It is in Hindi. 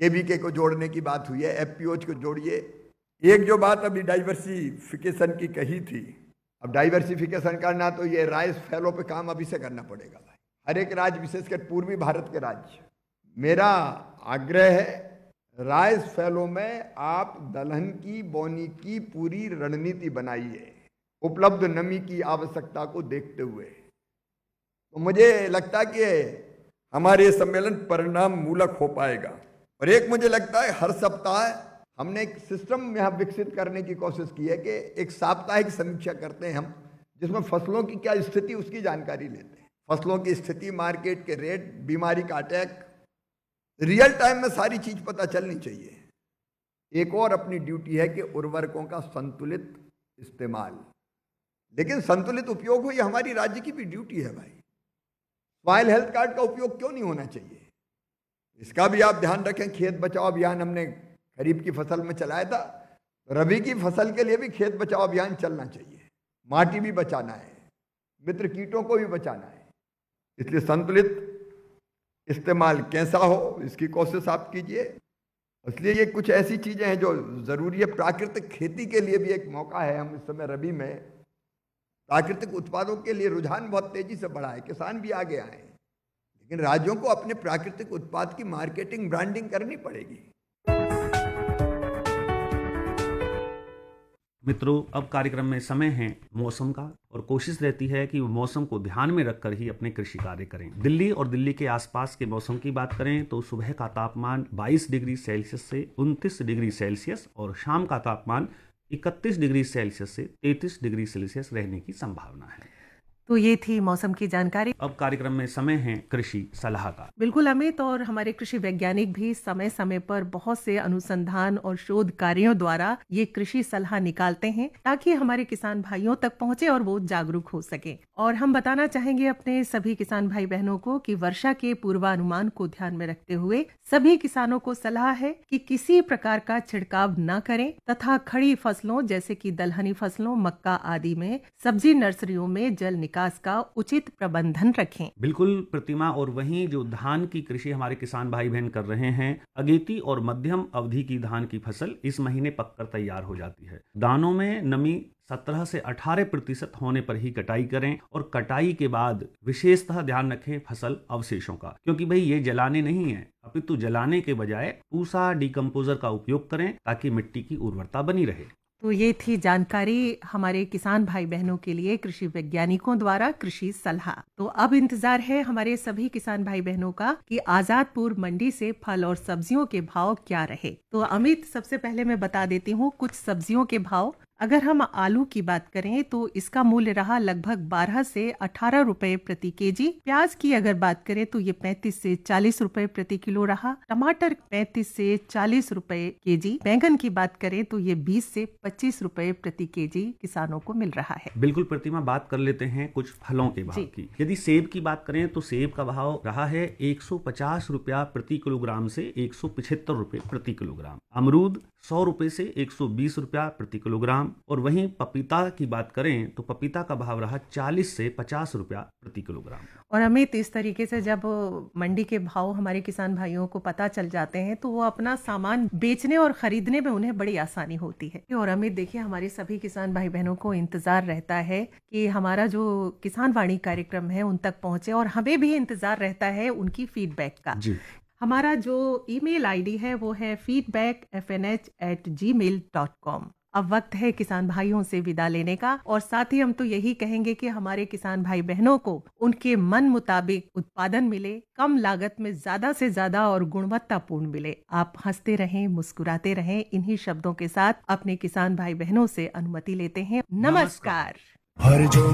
केवीके को जोड़ने की बात हुई है, एफपीओज को जोड़िए। एक जो बात अभी डाइवर्सिफिकेशन की कही थी, अब डाइवर्सिफिकेशन करना तो ये राइस फेलो पे काम अभी से करना पड़ेगा भाई, हर एक राज्य, विशेषकर पूर्वी भारत के राज्य। मेरा आग्रह है राइस फेलो में आप दलहन की बोनी की पूरी रणनीति बनाइए, उपलब्ध नमी की आवश्यकता को देखते हुए। तो मुझे लगता है कि हमारे सम्मेलन परिणाम मूलक हो पाएगा। और एक मुझे लगता है हर सप्ताह हमने एक सिस्टम यहाँ विकसित करने की कोशिश की है कि एक साप्ताहिक समीक्षा करते हैं हम, जिसमें फसलों की क्या स्थिति उसकी जानकारी लेते हैं, फसलों की स्थिति, मार्केट के रेट, बीमारी का अटैक, रियल टाइम में सारी चीज पता चलनी चाहिए। एक और अपनी ड्यूटी है कि उर्वरकों का संतुलित इस्तेमाल, लेकिन संतुलित उपयोग हो ये हमारी राज्य की भी ड्यूटी है भाई। सॉइल हेल्थ कार्ड का उपयोग क्यों नहीं होना चाहिए, इसका भी आप ध्यान रखें। खेत बचाओ अभियान हमने खरीफ की फसल में चलाया था, रबी की फसल के लिए भी खेत बचाओ अभियान चलना चाहिए। माटी भी बचाना है, मित्र कीटों को भी बचाना है, इसलिए संतुलित इस्तेमाल कैसा हो इसकी कोशिश आप कीजिए। इसलिए ये कुछ ऐसी चीजें हैं जो जरूरी है। प्राकृतिक खेती के लिए भी एक मौका है। हम इस समय रबी में प्राकृतिक उत्पादों के लिए रुझान बहुत तेजी से बढ़ा है, किसान भी आगे आए हैं, लेकिन राज्यों को अपने प्राकृतिक उत्पाद की मार्केटिंग, ब्रांडिंग करनी पड़ेगी। मित्रों, अब कार्यक्रम में समय है मौसम का, और कोशिश रहती है कि मौसम को ध्यान में रखकर ही अपने कृषि कार्य करें। दिल्ली और दिल्ली के आसपास के मौसम की बात करें तो सुबह का तापमान 22 डिग्री सेल्सियस से 29 डिग्री सेल्सियस और शाम का तापमान 31 डिग्री सेल्सियस से 33 डिग्री सेल्सियस रहने की संभावना है। तो ये थी मौसम की जानकारी। अब कार्यक्रम में समय है कृषि सलाह का। बिल्कुल अमित, और हमारे कृषि वैज्ञानिक भी समय समय पर बहुत से अनुसंधान और शोध कार्यों द्वारा ये कृषि सलाह निकालते हैं ताकि हमारे किसान भाइयों तक पहुंचे और वो जागरूक हो सके। और हम बताना चाहेंगे अपने सभी किसान भाई बहनों को कि वर्षा के पूर्वानुमान को ध्यान में रखते हुए सभी किसानों को सलाह है कि किसी प्रकार का छिड़काव न करें तथा खड़ी फसलों जैसे कि दलहनी फसलों, मक्का आदि में सब्जी नर्सरियों में जल निकास का उचित प्रबंधन रखें। बिल्कुल प्रतिमा, और वहीं जो धान की कृषि हमारे किसान भाई बहन कर रहे हैं, अगेती और मध्यम अवधि की धान की फसल इस महीने पककर तैयार हो जाती है। दानों में नमी 17 से 18% होने पर ही कटाई करें, और कटाई के बाद विशेषतः ध्यान रखें फसल अवशेषों का, क्योंकि भाई ये जलाने नहीं है, अपितु जलाने के बजाय पूसा डिकम्पोजर का उपयोग करें ताकि मिट्टी की उर्वरता बनी रहे। तो ये थी जानकारी हमारे किसान भाई बहनों के लिए कृषि वैज्ञानिकों द्वारा कृषि सलाह। तो अब इंतजार है हमारे सभी किसान भाई बहनों का कि आजादपुर मंडी से फल और सब्जियों के भाव क्या रहे। तो अमित, सबसे पहले मैं बता देती हूँ कुछ सब्जियों के भाव। अगर हम आलू की बात करें तो इसका मूल्य रहा लगभग 12 से 18 रुपए प्रति केजी। प्याज की अगर बात करें तो ये 35 से 40 रुपए प्रति किलो रहा। टमाटर 35 से 40 रुपए केजी। बैंगन की बात करें तो ये 20 से 25 रुपए प्रति केजी किसानों को मिल रहा है। बिल्कुल प्रतिमा, बात कर लेते हैं कुछ फलों के भाव की। यदि सेब की बात करें तो सेब का भाव रहा है 150 रुपया प्रति किलोग्राम से 175 रुपए प्रति किलोग्राम। अमरूद 100 रुपए से 120 रुपया प्रति किलोग्राम। और वहीं पपीता की बात करें तो पपीता का भाव रहा 40 से 50 रुपया प्रति किलोग्राम। और अमित, इस तरीके से जब मंडी के भाव हमारे किसान भाइयों को पता चल जाते हैं तो वो अपना सामान बेचने और खरीदने में उन्हें बड़ी आसानी होती है। और अमित देखिए, हमारे सभी किसान भाई बहनों को इंतजार रहता है कि हमारा जो किसान वाणी कार्यक्रम है उन तक पहुंचे, और हमें भी इंतजार रहता है उनकी फीडबैक का। जी। हमारा जो ईमेल आईडी है वो है feedback@gmail.com। अब वक्त है किसान भाइयों से विदा लेने का, और साथ ही हम तो यही कहेंगे कि हमारे किसान भाई बहनों को उनके मन मुताबिक उत्पादन मिले, कम लागत में ज्यादा से ज्यादा और गुणवत्तापूर्ण मिले। आप हंसते रहें, मुस्कुराते रहें। इन्हीं शब्दों के साथ अपने किसान भाई बहनों से अनुमति लेते हैं। नमस्कार।